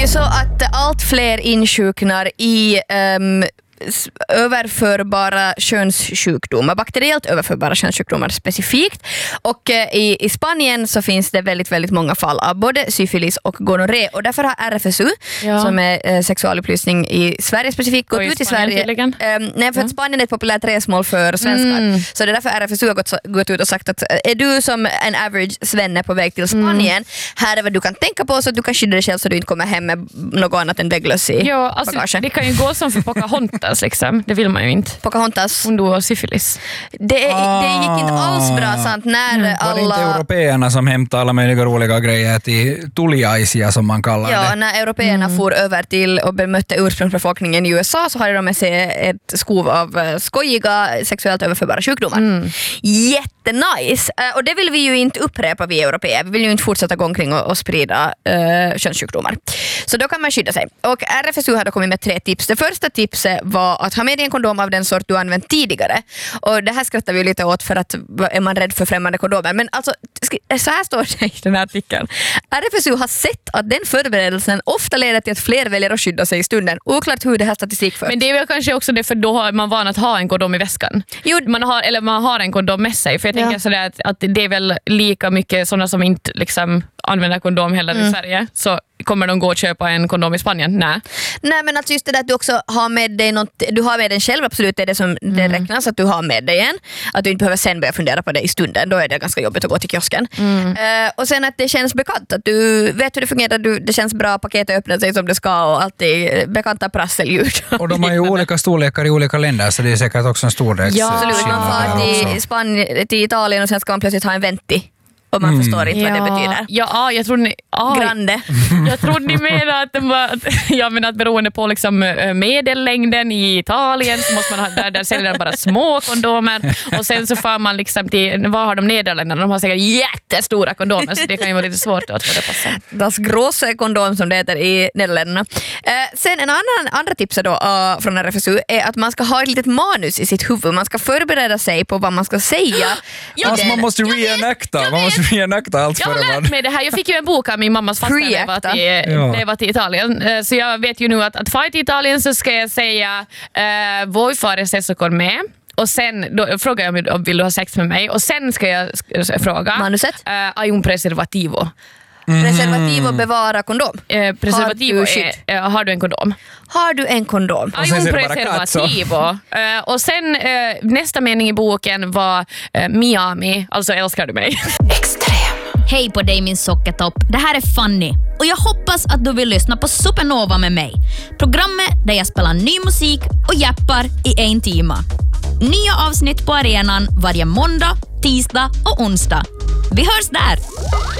ju så att allt fler insjuknar i överförbara könssjukdomar, bakteriellt överförbara könssjukdomar specifikt. Och i Spanien så finns det väldigt, väldigt många fall av både syfilis och gonorré. Och därför har RFSU, som är sexualupplysning i Sverige specifikt, gått ut i Sverige. Nej, för att Spanien är ett populärt resmål för svenskar. Så det är därför RFSU har gått ut och sagt att är du som en average svenne på väg till Spanien, här är vad du kan tänka på så att du kan skydda dig själv så du inte kommer hem med något annat än vägglöss i bagagen. Det kan ju gå som för Pocahontas liksom. Det vill man ju inte. Pocahontas. Hon dog av syfilis. Det gick inte alls bra, sant? När alla... Var det inte européerna som hämtade alla möjliga roliga grejer till tuliaisia som man kallar det? Ja, när européerna for över till och bemötte ursprungsbefolkningen i USA så hade de med sig ett skov av skojiga sexuellt överförbara sjukdomar. Jättenice! Och det vill vi ju inte upprepa, vi européer. Vi vill ju inte fortsätta gå omkring och sprida könssjukdomar. Så då kan man skydda sig. Och RFSU hade kommit med 3 tips. Det första tipset var att ha med dig en kondom av den sort du använt tidigare. Och det här skrattar vi lite åt för att är man rädd för främmande kondomer. Men alltså, så här står det i den här artikeln. RFSU har sett att den förberedelsen ofta leder till att fler väljer att skydda sig i stunden. Oklart hur det här statistik för. Men det är väl kanske också det, för då har man van att ha en kondom i väskan. Jo, man har en kondom med sig. För jag tänker sådär att det är väl lika mycket sådana som inte liksom använder kondom heller i Sverige. Så kommer de gå och köpa en kondom i Spanien? Nej, men alltså just det där att du också har med dig något, du har med den själv, absolut, det är det som det räknas att du har med dig en. Att du inte behöver sen börja fundera på det i stunden, då är det ganska jobbigt att gå till kiosken. Och sen att det känns bekant, att du vet hur det fungerar, det känns bra, paketet öppnar sig som det ska och alltid bekanta prasselljud. Och de har ju olika storlekar i olika länder, så det är säkert också en storlek. Ja, absolut, man får till Spanien, till Italien och sen ska man plötsligt ha en venti. Och man förstår inte vad det betyder. Ja, jag tror ni... Grande. Jag tror ni menar att beroende på liksom medellängden i Italien så måste man ha, där säljer de bara små kondomer. Och sen så får man liksom till... Vad har de Nederländerna? De har säkert jättestora kondomer, så det kan ju vara lite svårt att få det passa. Das große kondom som det heter i Nederländerna. Sen en andra tips då från RFSU är att man ska ha ett litet manus i sitt huvud. Man ska förbereda sig på vad man ska säga. Alltså man måste reenacta. Allt jag har lärt mig det här. Jag fick ju en bok av min mammas faster när jag var till Italien. Så jag vet ju nu att fara till Italien så ska jag säga voi fare sesso con me. Och sen då frågar jag om vill du ha sex med mig. Och sen ska jag fråga manuset. Hai un preservativo. Preservativo bevara kondom. Preservativo har du en kondom? Har du en kondom? Hai un preservativo. Och sen nästa mening i boken var Miami, alltså älskar du mig? Hej på dig min sockertopp, det här är Fanny och jag hoppas att du vill lyssna på Supernova med mig. Programmet där jag spelar ny musik och jappar i 1 timme. Nya avsnitt på arenan varje måndag, tisdag och onsdag. Vi hörs där!